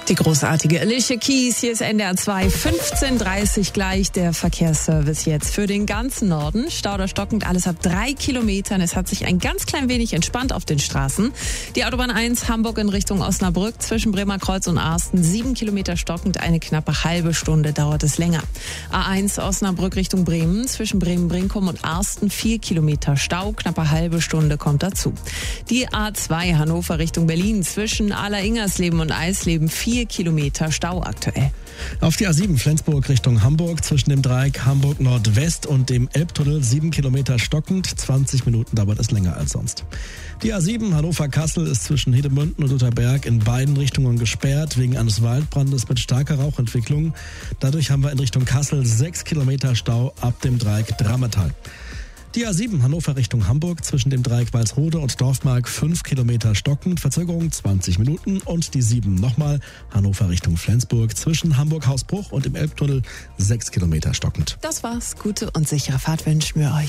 Die großartige Alicia Keys, hier ist NDR 2, 15:30 gleich der Verkehrsservice jetzt für den ganzen Norden. Stau oder stockend, alles ab 3 Kilometern. Es hat sich ein ganz klein wenig entspannt auf den Straßen. Die Autobahn 1 Hamburg in Richtung Osnabrück zwischen Bremer Kreuz und Arsten, 7 Kilometer stockend, eine knappe halbe Stunde dauert es länger. A1 Osnabrück Richtung Bremen, zwischen Bremen-Brinkum und Arsten, 4 Kilometer Stau, knappe halbe Stunde kommt dazu. Die A2 Hannover Richtung Berlin, zwischen Aller-Ingersleben und Eisleben, 4 Kilometer Stau aktuell. Auf die A7 Flensburg Richtung Hamburg zwischen dem Dreieck Hamburg Nordwest und dem Elbtunnel 7 Kilometer stockend. 20 Minuten dauert es länger als sonst. Die A7 Hannover-Kassel ist zwischen Hedemünden und Lutherberg in beiden Richtungen gesperrt wegen eines Waldbrandes mit starker Rauchentwicklung. Dadurch haben wir in Richtung Kassel 6 Kilometer Stau ab dem Dreieck Drammertal. Die A7 Hannover Richtung Hamburg zwischen dem Dreieck Walsrode und Dorfmark 5 Kilometer stockend, Verzögerung 20 Minuten. Und die 7 nochmal Hannover Richtung Flensburg zwischen Hamburg-Hausbruch und dem Elbtunnel 6 Kilometer stockend. Das war's. Gute und sichere Fahrt wünschen wir euch.